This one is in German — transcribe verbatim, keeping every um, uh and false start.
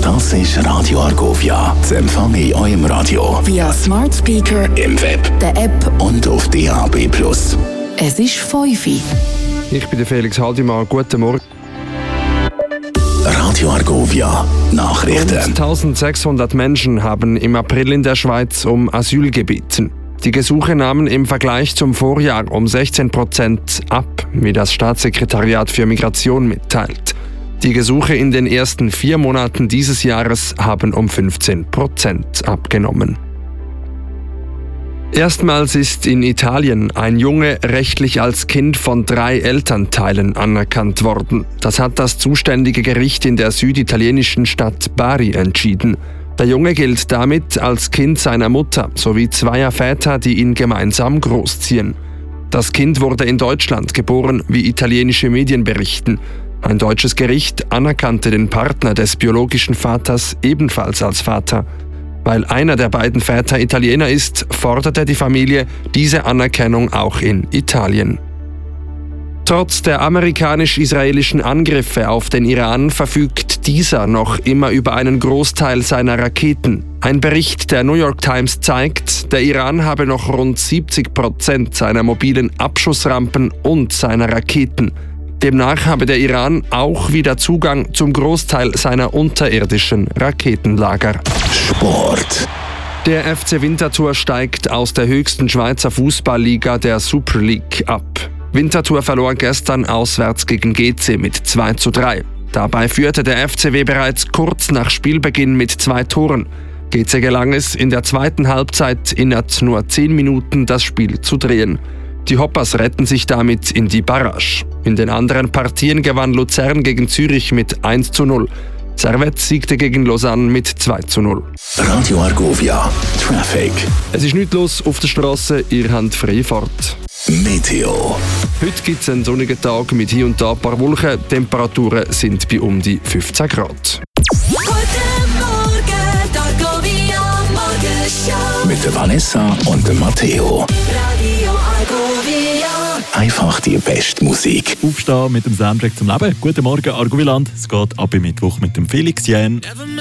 Das ist Radio Argovia. Das Empfang in eurem Radio. Via Smart Speaker, im Web, der App und auf D A B Plus. Es ist fünf Uhr. Ich bin der Felix Haldimann. Guten Morgen. Radio Argovia. Nachrichten. Rund eintausendsechshundert Menschen haben im April in der Schweiz um Asyl gebeten. Die Gesuche nahmen im Vergleich zum Vorjahr um sechzehn Prozent ab, wie das Staatssekretariat für Migration mitteilt. Die Gesuche in den ersten vier Monaten dieses Jahres haben um fünfzehn Prozent abgenommen. Erstmals ist in Italien ein Junge rechtlich als Kind von drei Elternteilen anerkannt worden. Das hat das zuständige Gericht in der süditalienischen Stadt Bari entschieden. Der Junge gilt damit als Kind seiner Mutter sowie zweier Väter, die ihn gemeinsam großziehen. Das Kind wurde in Deutschland geboren, wie italienische Medien berichten. Ein deutsches Gericht anerkannte den Partner des biologischen Vaters ebenfalls als Vater. Weil einer der beiden Väter Italiener ist, forderte die Familie diese Anerkennung auch in Italien. Trotz der amerikanisch-israelischen Angriffe auf den Iran verfügt dieser noch immer über einen Großteil seiner Raketen. Ein Bericht der New York Times zeigt, der Iran habe noch rund siebzig Prozent seiner mobilen Abschussrampen und seiner Raketen. Demnach habe der Iran auch wieder Zugang zum Großteil seiner unterirdischen Raketenlager. Sport. Der F C Winterthur steigt aus der höchsten Schweizer Fußballliga, der Super League, ab. Winterthur verlor gestern auswärts gegen G C mit zwei zu drei. Dabei führte der F C W bereits kurz nach Spielbeginn mit zwei Toren. G C gelang es, in der zweiten Halbzeit innerhalb nur zehn Minuten das Spiel zu drehen. Die Hoppers retten sich damit in die Barrage. In den anderen Partien gewann Luzern gegen Zürich mit eins zu null. Servette siegte gegen Lausanne mit zwei zu null. Radio Argovia. Traffic. Es ist nichts los auf der Straße, ihr habt freie Fahrt. Meteo. Heute gibt es einen sonnigen Tag mit hier und da ein paar Wolken. Temperaturen sind bei um die fünfzehn Grad. Guten Morgen, Argovia Morgenshow. Mit der Vanessa und dem Matteo. Radio Argovia. Einfach die beste Musik. Aufstehen mit dem Soundtrack zum Leben. Guten Morgen, Argoviland. Es geht ab Mittwoch mit dem Felix Jähn.